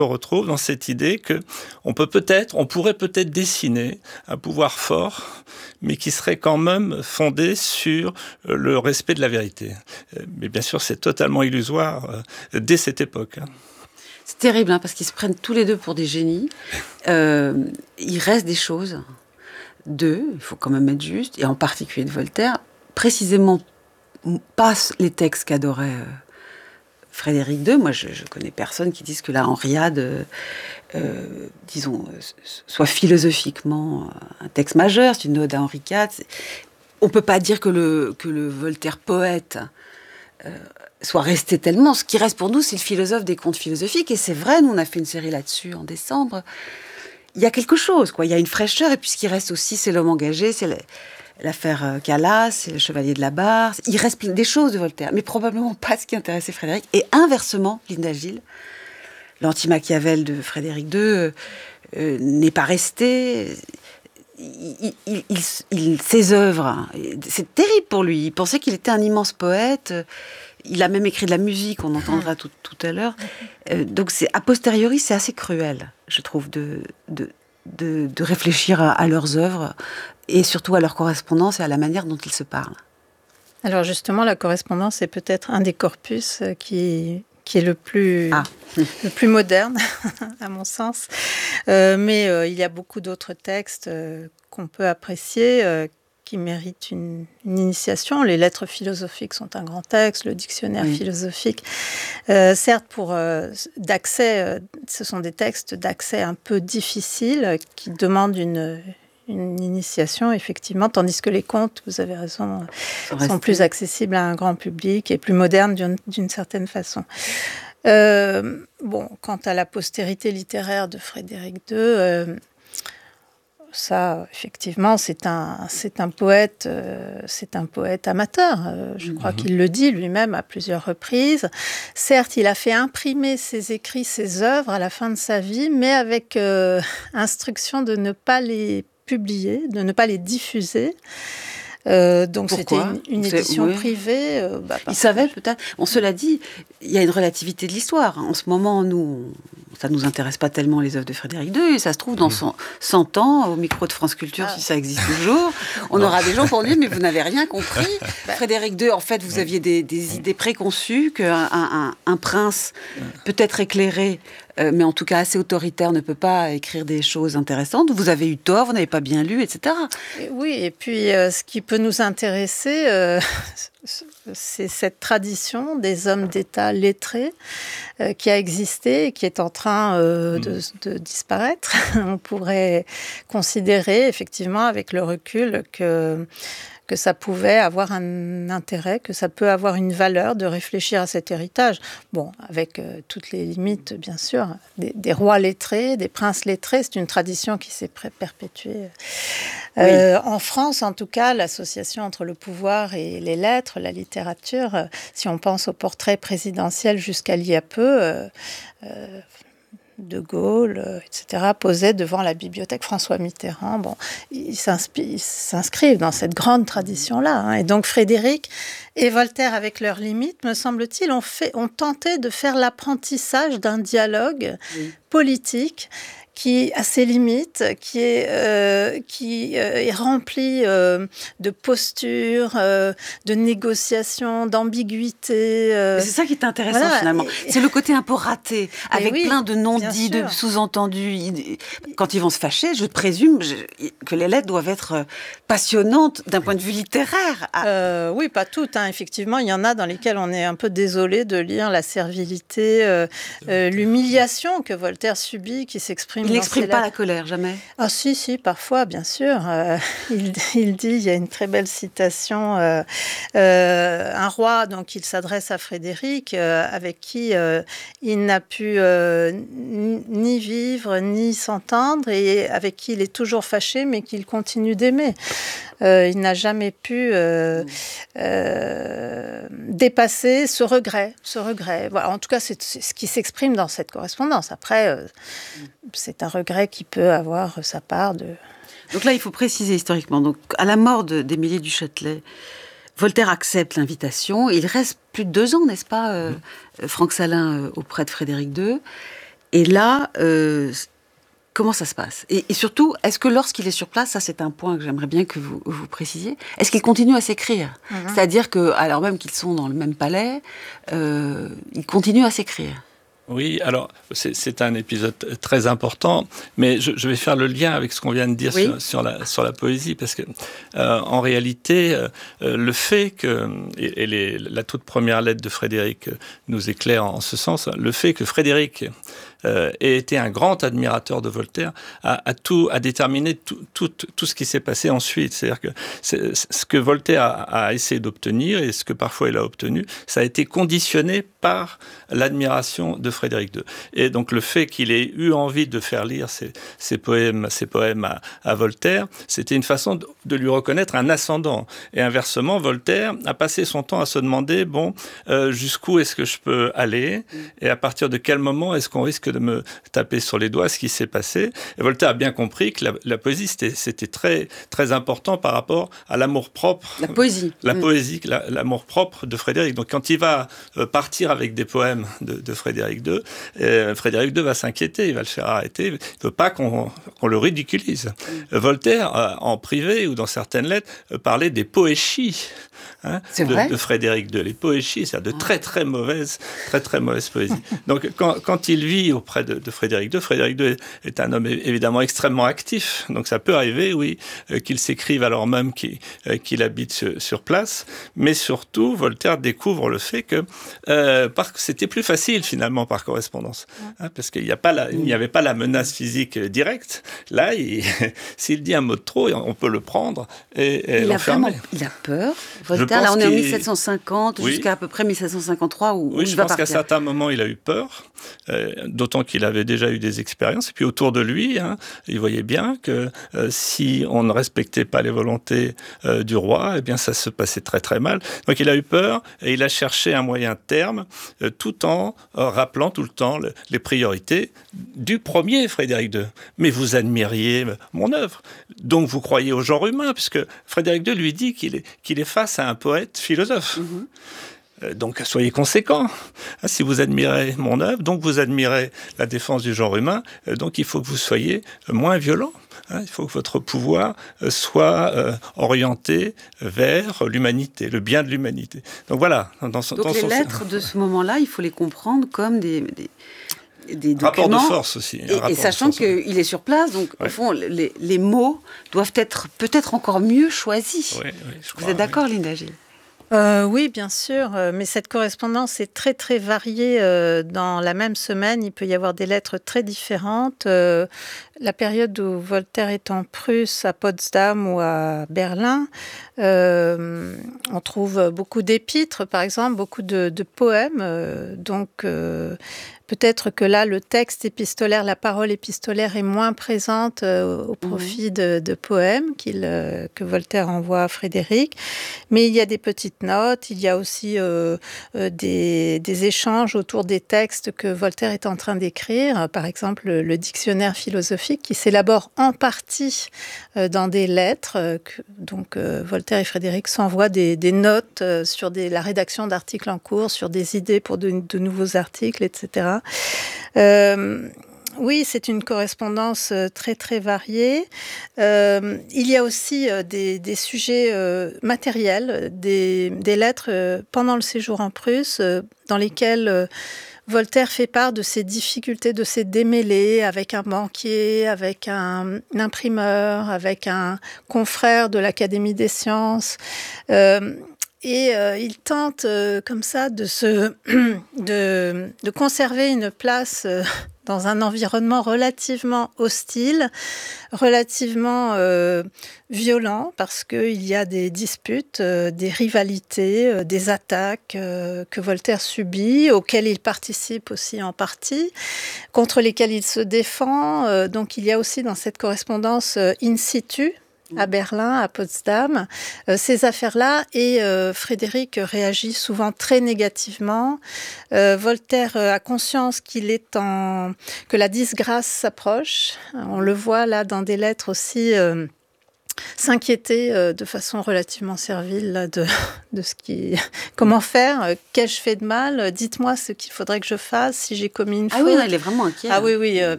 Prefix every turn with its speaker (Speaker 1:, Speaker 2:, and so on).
Speaker 1: On retrouve dans cette idée que on pourrait peut-être dessiner un pouvoir fort, mais qui serait quand même fondé sur le respect de la vérité. Mais bien sûr, c'est totalement illusoire dès cette époque.
Speaker 2: C'est terrible, parce qu'ils se prennent tous les deux pour des génies. Il reste des choses d'eux, il faut quand même être juste, et en particulier de Voltaire, précisément pas les textes qu'adorait Frédéric II. Moi, je connais personne qui dise que la Henriade, soit philosophiquement un texte majeur, c'est une ode à Henri IV. On peut pas dire que le Voltaire poète soit resté tellement. Ce qui reste pour nous, c'est le philosophe des contes philosophiques. Et c'est vrai, nous, on a fait une série là-dessus en décembre. Il y a quelque chose, quoi. Il y a une fraîcheur. Et puis, ce qui reste aussi, c'est l'homme engagé, c'est l'affaire Calas, c'est le chevalier de la Barre. Il reste des choses de Voltaire, mais probablement pas ce qui intéressait Frédéric. Et inversement, Linda Gilles, l'anti-Machiavel de Frédéric II, n'est pas resté. Ses œuvres, c'est terrible pour lui. Il pensait qu'il était un immense poète. Il a même écrit de la musique, on entendra tout à l'heure. Donc, a posteriori, c'est assez cruel, je trouve, de réfléchir à leurs œuvres et surtout à leur correspondance et à la manière dont ils se parlent.
Speaker 3: Alors justement, la correspondance est peut-être un des corpus qui est le plus moderne, à mon sens. Mais il y a beaucoup d'autres textes qu'on peut apprécier, qui méritent une initiation. Les lettres philosophiques sont un grand texte, le dictionnaire philosophique. Certes, d'accès, ce sont des textes d'accès un peu difficiles qui demandent une initiation, effectivement, tandis que les contes, vous avez raison, sont plus accessibles à un grand public et plus modernes d'une certaine façon. Quant à la postérité littéraire de Frédéric II, ça, effectivement, c'est un poète amateur. Je crois qu'il le dit lui-même à plusieurs reprises. Certes, il a fait imprimer ses écrits, ses œuvres à la fin de sa vie, mais avec instruction de ne pas les publier, de ne pas les diffuser. Donc
Speaker 2: pourquoi?
Speaker 3: C'était une édition privée.
Speaker 2: Il savait peut-être. Cela dit, il y a une relativité de l'histoire. En ce moment, ça ne nous intéresse pas tellement les œuvres de Frédéric II. Et ça se trouve, dans 100 ans, au micro de France Culture, si ça existe toujours, on aura des gens pour dire « mais vous n'avez rien compris ». Frédéric II, en fait, vous aviez des idées préconçues qu'un prince peut-être éclairé, mais en tout cas assez autoritaire, ne peut pas écrire des choses intéressantes. Vous avez eu tort, vous n'avez pas bien lu, etc.
Speaker 3: Oui, et puis ce qui peut nous intéresser, c'est cette tradition des hommes d'État lettrés qui a existé et qui est en train de disparaître. On pourrait considérer effectivement avec le recul que ça pouvait avoir un intérêt, que ça peut avoir une valeur de réfléchir à cet héritage. Bon, avec toutes les limites, bien sûr, des rois lettrés, des princes lettrés, c'est une tradition qui s'est perpétuée. En France, en tout cas, l'association entre le pouvoir et les lettres, la littérature, si on pense au portrait présidentiel jusqu'à il y a peu, De Gaulle, etc., posaient devant la bibliothèque François Mitterrand. Bon, ils s'inscrivent dans cette grande tradition-là. Et donc Frédéric et Voltaire, avec leurs limites, me semble-t-il, ont tenté de faire l'apprentissage d'un dialogue politique qui a ses limites, qui est rempli de postures, de négociations, d'ambiguïtés.
Speaker 2: C'est ça qui est intéressant, finalement. C'est le côté un peu raté, avec plein de non-dits, de sous-entendus. Quand ils vont se fâcher, je présume que les lettres doivent être passionnantes d'un point de vue littéraire.
Speaker 3: Oui, pas toutes. Effectivement, il y en a dans lesquelles on est un peu désolé de lire la servilité, l'humiliation que Voltaire subit, qui s'exprime.
Speaker 2: Il n'exprime pas la colère, jamais.
Speaker 3: Ah si, parfois, bien sûr. Il dit, il y a une très belle citation, un roi, donc il s'adresse à Frédéric, avec qui il n'a pu ni vivre, ni s'entendre, et avec qui il est toujours fâché, mais qu'il continue d'aimer. Il n'a jamais pu dépasser ce regret. Voilà, en tout cas, c'est ce qui s'exprime dans cette correspondance. Après, c'est un regret qui peut avoir sa part de...
Speaker 2: Donc là, il faut préciser historiquement. Donc, à la mort d'Émilie du Châtelet, Voltaire accepte l'invitation. Il reste plus de 2 ans, n'est-ce pas, Franck Salin, auprès de Frédéric II. Et là, comment ça se passe ? Et surtout, est-ce que lorsqu'il est sur place, ça c'est un point que j'aimerais bien que vous précisiez, est-ce qu'il continue à s'écrire ? C'est-à-dire que, alors même qu'ils sont dans le même palais, il continue à s'écrire.
Speaker 1: Oui, alors c'est un épisode très important, mais je vais faire le lien avec ce qu'on vient de dire sur la poésie, parce que en réalité, le fait que, et la toute première lettre de Frédéric nous éclaire en ce sens, le fait que Frédéric ait été un grand admirateur de Voltaire a déterminé tout ce qui s'est passé ensuite. C'est-à-dire que ce que Voltaire a essayé d'obtenir et ce que parfois il a obtenu, ça a été conditionné par l'admiration de Frédéric II. Et donc le fait qu'il ait eu envie de faire lire ses poèmes à Voltaire, c'était une façon de lui reconnaître un ascendant. Et inversement, Voltaire a passé son temps à se demander, jusqu'où est-ce que je peux aller ? Et à partir de quel moment est-ce qu'on risque de me taper sur les doigts ce qui s'est passé ? Et Voltaire a bien compris que la poésie, c'était très, très important par rapport à l'amour-propre.
Speaker 2: La poésie.
Speaker 1: L'amour-propre de Frédéric. Donc quand il va partir avec des poèmes de Frédéric II, Frédéric II va s'inquiéter, il va le faire arrêter, il ne veut pas qu'on le ridiculise. Voltaire, en privé ou dans certaines lettres, parlait des poéchies de Frédéric II. Les poéchies, c'est-à-dire de très très mauvaise poésie. Donc quand il vit auprès de Frédéric II, Frédéric II est un homme évidemment extrêmement actif, donc ça peut arriver, qu'il s'écrive alors même qu'il habite sur place, mais surtout Voltaire découvre le fait que c'était plus facile finalement par correspondance, parce qu'il n'y avait pas la menace physique directe. Là, s'il dit un mot de trop, on peut le prendre et l'enfermer.
Speaker 2: Il a peur, Voltaire. Là, on est en 1750 jusqu'à à peu près 1753 où il va partir.
Speaker 1: Je pense qu'à certains moments, il a eu peur, d'autant qu'il avait déjà eu des expériences. Et puis autour de lui, il voyait bien que si on ne respectait pas les volontés du roi, eh bien ça se passait très très mal. Donc il a eu peur et il a cherché un moyen terme, tout en rappelant tout le temps les priorités du premier Frédéric II. Mais vous admiriez mon œuvre, donc vous croyez au genre humain, puisque Frédéric II lui dit qu'il est face à un poète philosophe. Donc soyez conséquents. Si vous admirez mon œuvre, donc vous admirez la défense du genre humain, donc il faut que vous soyez moins violents. Il faut que votre pouvoir soit orienté vers l'humanité, le bien de l'humanité. Donc voilà.
Speaker 2: Donc les lettres de ce moment-là, il faut les comprendre comme des documents.
Speaker 1: Rapport de force aussi.
Speaker 2: Et sachant qu'il est sur place, donc au fond, les mots doivent être peut-être encore mieux choisis.
Speaker 1: Oui,
Speaker 2: vous êtes d'accord, Linda Gilles ?
Speaker 3: Oui, bien sûr, mais cette correspondance est très très variée. Dans la même semaine, il peut y avoir des lettres très différentes. La période où Voltaire est en Prusse, à Potsdam ou à Berlin, on trouve beaucoup d'épîtres, par exemple, beaucoup de poèmes. Donc, peut-être que là, le texte épistolaire, la parole épistolaire est moins présente au profit de poèmes que Voltaire envoie à Frédéric. Mais il y a des petites notes, il y a aussi des échanges autour des textes que Voltaire est en train d'écrire. Par exemple, le dictionnaire philosophique qui s'élabore en partie dans des lettres. Donc, Voltaire et Frédéric s'envoient des notes sur la rédaction d'articles en cours, sur des idées pour de nouveaux articles, etc. Oui, c'est une correspondance très très variée. Il y a aussi des sujets matériels, des lettres pendant le séjour en Prusse, dans lesquelles Voltaire fait part de ses difficultés, de ses démêlés avec un banquier, avec un imprimeur, avec un confrère de l'Académie des sciences. Et il tente comme ça de conserver une place dans un environnement relativement hostile, relativement violent, parce qu'il y a des disputes, des rivalités, des attaques que Voltaire subit, auxquelles il participe aussi en partie, contre lesquelles il se défend. Donc il y a aussi dans cette correspondance in situ, à Berlin, à Potsdam, ces affaires-là, et Frédéric réagit souvent très négativement. Voltaire a conscience que la disgrâce s'approche. On le voit là dans des lettres aussi s'inquiéter de façon relativement servile là, de ce qui... Comment faire? Qu'ai-je fait de mal? Dites-moi ce qu'il faudrait que je fasse si j'ai commis une faute.
Speaker 2: Ah oui, non, il est vraiment inquiet.
Speaker 3: Ah oui,